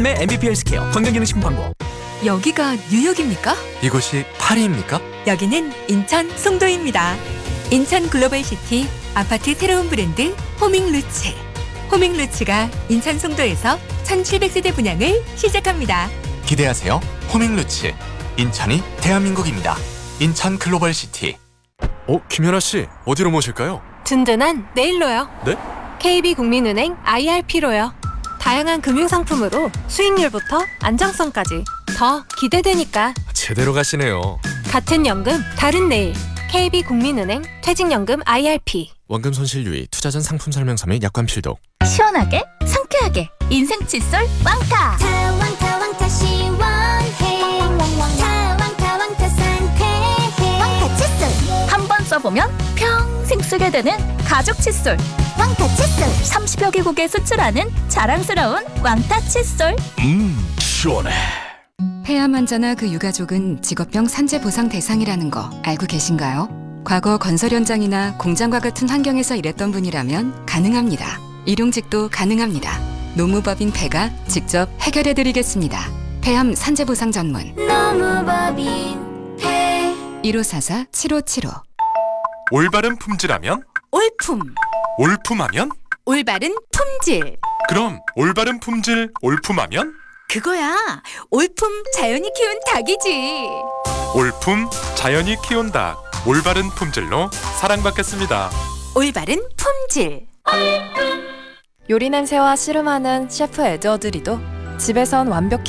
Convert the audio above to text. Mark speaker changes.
Speaker 1: 한림의 MVP 헬스케어 건강기능식품 광고.
Speaker 2: 여기가 뉴욕입니까?
Speaker 3: 이곳이 파리입니까?
Speaker 2: 여기는 인천 송도입니다. 인천 글로벌시티 아파트 새로운 브랜드 호밍루츠. 호밍루츠가 인천 송도에서 1700세대 분양을 시작합니다.
Speaker 3: 기대하세요. 호밍루츠. 인천이 대한민국입니다. 인천 글로벌시티. 김연아 씨, 어디로 모실까요?
Speaker 4: 든든한 내일로요.
Speaker 3: 네?
Speaker 4: KB국민은행 IRP로요. 다양한 금융상품으로 수익률부터 안정성까지 더 기대되니까.
Speaker 3: 제대로 가시네요.
Speaker 4: 같은 연금 다른 내일. KB국민은행 퇴직연금 IRP.
Speaker 3: 원금 손실 유의, 투자 전 상품 설명서 및 약관 필독.
Speaker 5: 시원하게 상쾌하게 인생 칫솔 왕타. 왕타 시원해. 왕타 상쾌해. 왕타 칫솔 한 번 써보면 평생 쓰게 되는 가족 칫솔. 왕타 칫솔 30여 개국에 수출하는 자랑스러운 왕타 칫솔.
Speaker 1: 시원해.
Speaker 6: 폐암 환자나 그 유가족은 직업병 산재 보상 대상이라는 거 알고 계신가요? 과거 건설 현장이나 공장과 같은 환경에서 일했던 분이라면 가능합니다. 일용직도 가능합니다. 노무법인 폐가 직접 해결해드리겠습니다. 폐암 산재 보상 전문
Speaker 5: 노무법인 폐.
Speaker 6: 1544-7575.
Speaker 7: 올바른 품질하면?
Speaker 2: 올품.
Speaker 7: 올품하면?
Speaker 2: 올바른 품질.
Speaker 7: 그럼 올바른 품질 올품하면?
Speaker 2: 그거야. 올품 자연이 키운 닭이지.
Speaker 7: 올품 자연이 키운 닭. 올바른 품질로 사랑받겠습니다.
Speaker 2: 올바른 품질.
Speaker 4: 요리 냄새와 씨름하는 셰프 에드워드 리도 집에선 완벽히